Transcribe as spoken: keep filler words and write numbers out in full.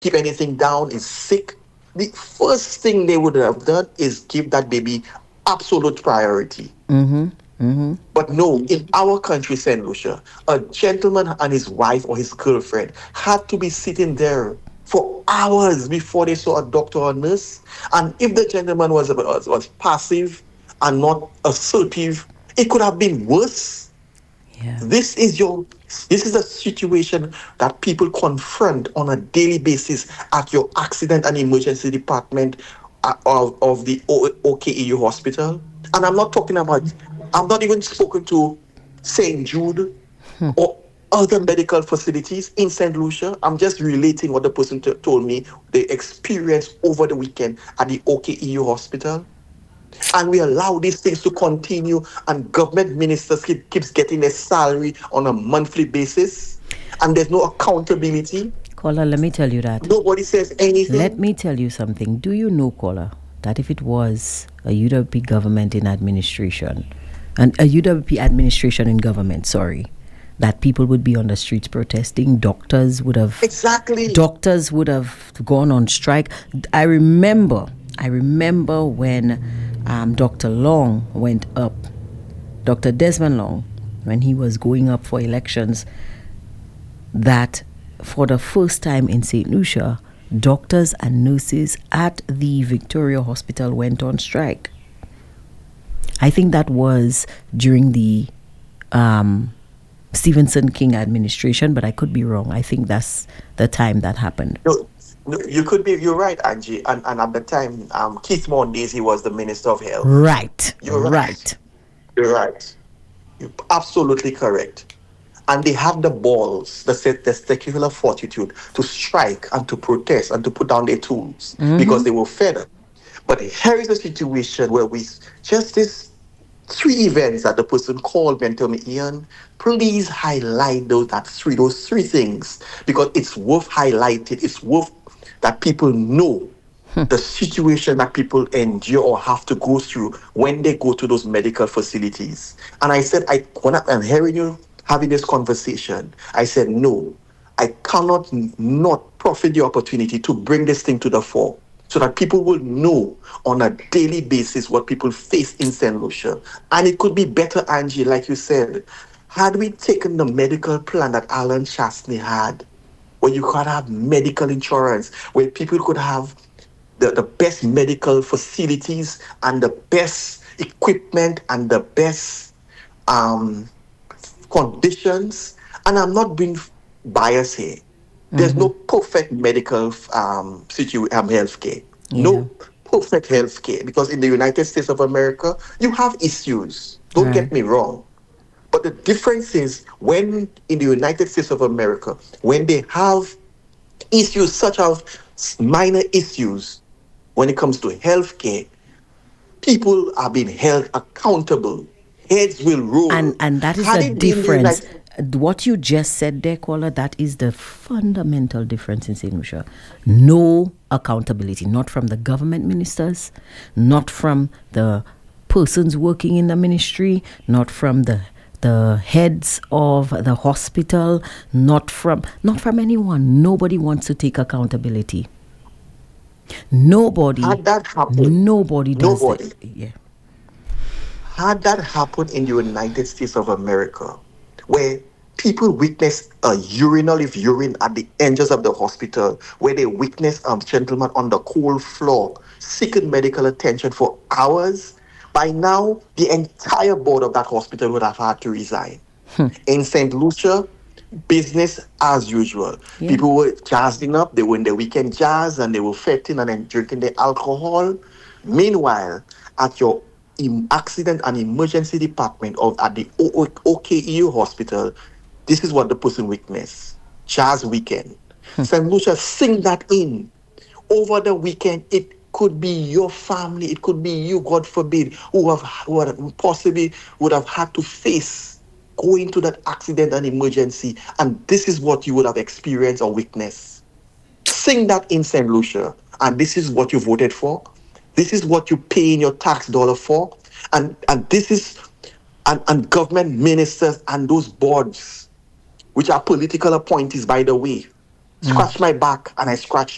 keep anything down, is sick, the first thing they would have done is give that baby absolute priority. Mm-hmm. Mm-hmm. But no, in our country, Saint Lucia, a gentleman and his wife or his girlfriend had to be sitting there for hours before they saw a doctor or nurse. And if the gentleman was, was, was passive and not assertive, it could have been worse. Yeah. This is your this is a situation that people confront on a daily basis at your accident and emergency department uh, of, of the o- OKEU hospital. And I'm not talking about I'm not even spoken to Saint Jude or other medical facilities in Saint Lucia. I'm just relating what the person t- told me they experienced over the weekend at the OKEU hospital. And we allow these things to continue, and government ministers keep, keeps getting their salary on a monthly basis, and there's no accountability. Caller, let me tell you that. Nobody says Let anything. me tell you something. Do you know, caller, that if it was a U W P government in administration, and a U W P administration in government, sorry, that people would be on the streets protesting, doctors would have Exactly. doctors would have gone on strike. I remember, I remember when um, Doctor Long went up, Doctor Desmond Long, when he was going up for elections, that for the first time in Saint Lucia, doctors and nurses at the Victoria Hospital went on strike. I think that was during the um, Stevenson King administration, but I could be wrong. I think that's the time that happened. No, no, you could be, you're right, Angie. And, and at the time, um, Keith Mondays, he was the Minister of Health. Right, You're right. right. You're right. You're absolutely correct. And they have the balls, the, se- the secular fortitude to strike and to protest and to put down their tools because they were fed up. But here is a situation where we just this three events that the person called me and told me, Ian, please highlight those that three those three things because it's worth highlighting. It's worth that people know the situation that people endure or have to go through when they go to those medical facilities. And I said, I when I- I'm hearing you having this conversation, I said, no, I cannot n- not profit the opportunity to bring this thing to the fore so that people will know on a daily basis what people face in Saint Lucia. And it could be better, Angie, like you said, had we taken the medical plan that Alan Chastney had, where you could have medical insurance, where people could have the, the best medical facilities and the best equipment and the best um, conditions. And I'm not being biased here. There's no perfect medical um, situ- um, healthcare. Yeah. No perfect healthcare because in the United States of America, you have issues. Don't Right. get me wrong. But the difference is when in the United States of America, when they have issues such as minor issues when it comes to healthcare, people are being held accountable. Heads will And roll. and that is Had the it been the difference. United What you just said there, caller, that is the fundamental difference in Saint Lucia. No accountability, not from the government ministers, not from the persons working in the ministry, not from the the heads of the hospital, not from not from anyone. Nobody wants to take accountability. Nobody, had that happened, nobody does that. nobody. Yeah. Had that happened in the United States of America, where people witness a urinal if urine at the edges of the hospital, where they witness a gentleman on the cold floor seeking medical attention for hours, by now the entire board of that hospital would have had to resign. In Saint Lucia, business as usual. Yeah. People were jazzing up, they were in the weekend jazz and they were fetting and then drinking the alcohol. Meanwhile, at your em- accident and emergency department of at the O- O- OKEU hospital, this is what the person witnessed. Jazz weekend. Saint Lucia, sing that in. Over the weekend, it could be your family, it could be you, God forbid, who have who have possibly would have had to face going to that accident and emergency, and this is what you would have experienced or witnessed. Sing that in Saint Lucia, and this is what you voted for. This is what you pay in your tax dollar for, and and this is and, and government ministers and those boards, which are political appointees, by the way. Scratch my back and I scratch